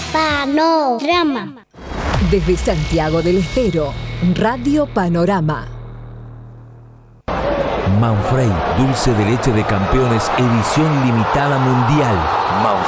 Panorama. Desde Santiago del Estero, Radio Panorama. Manfrey, dulce de leche de campeones, edición limitada mundial.